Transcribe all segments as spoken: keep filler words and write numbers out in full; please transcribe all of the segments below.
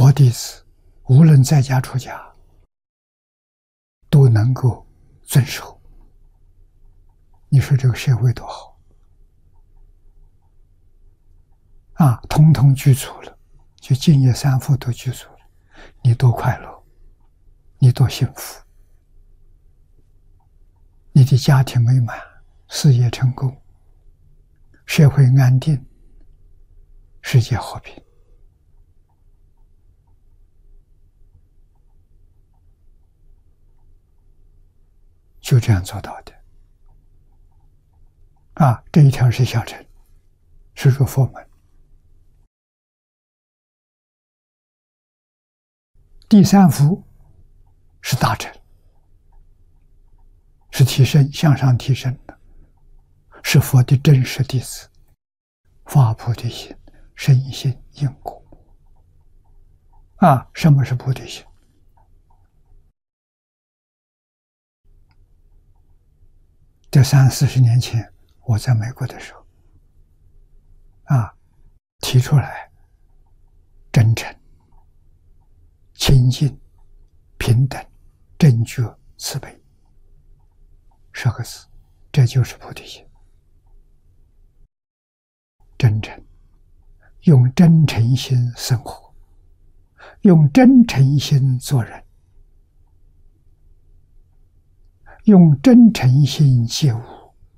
佛弟子，无论在家出家，都能够遵守。你说这个社会多好啊！统统具足了，就净业三福都具足了，你多快乐，你多幸福，你的家庭美满，事业成功，社会安定，世界和平。就这样做到的啊！这一条是小乘，是入佛门。第三福是大乘，是提升，向上提升的，是佛的真实弟子，发菩提心，深信因果。啊，什么是菩提心？这三四十年前，我在美国的时候，啊，提出来真诚、亲近、平等、正觉、慈悲十个字，这就是菩提心。真诚，用真诚心生活，用真诚心做人，用真诚心接物，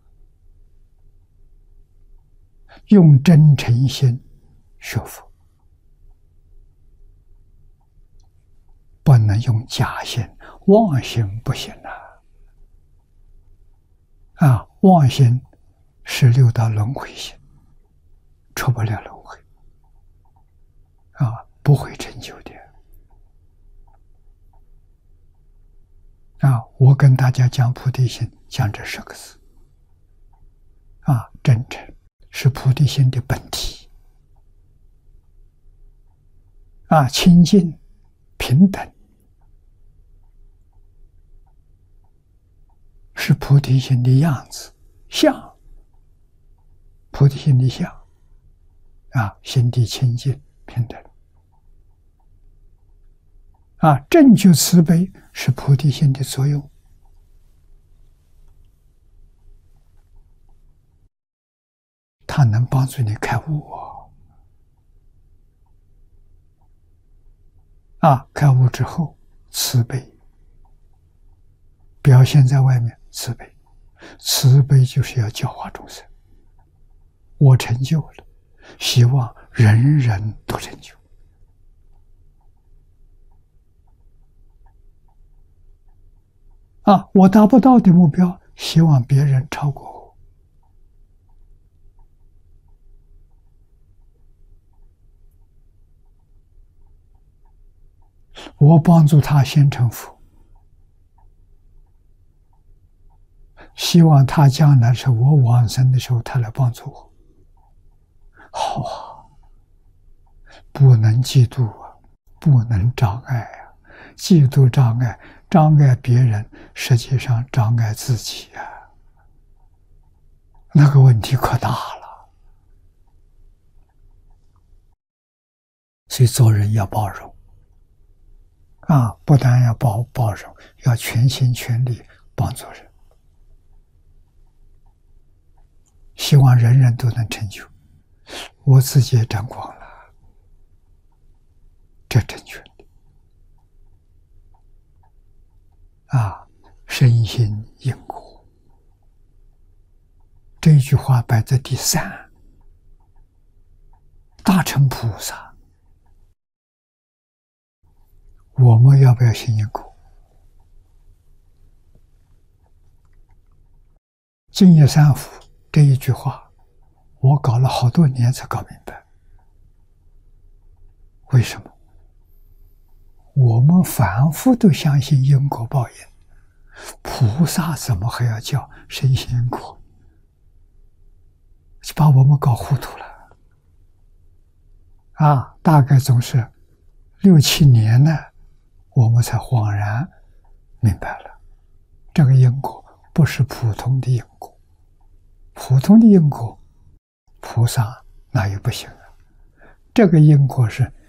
用真诚心学佛，不能用假心，妄心不行啊！啊，妄心是六道轮回心，出不了轮回，啊，不会成就的。啊，我跟大家讲菩提心，讲这十个字。啊，真诚是菩提心的本体。啊，亲近、平等是菩提心的样子、相。菩提心的相，啊，心地清净、平等。啊，正觉慈悲是菩提心的作用，它能帮助你开悟哦。啊，开悟之后，慈悲表现在外面，慈悲，慈悲就是要教化众生。我成就了，希望人人都成就。啊，我达不到的目标，希望别人超过我。我帮助他先成佛，希望他将来是我往生的时候，他来帮助我。好啊，不能嫉妒啊，不能障碍啊，嫉妒障碍。障碍别人，实际上障碍自己啊，那个问题可大了。所以做人要包容啊，不但要包包容，要全心全力帮助人，希望人人都能成就。我自己也沾光了，这正确。啊，深信因果，这一句话摆在第三。大乘菩萨，我们要不要信因果？净业三福这一句话，我搞了好多年才搞明白。为什么？我们凡夫都相信因果报应，菩萨怎么还要叫深信因果？就把我们搞糊涂了。啊，大概总是六七年呢，我们才恍然明白了，这个因果不是普通的因果，普通的因果，菩萨那也不行啊。这个因果是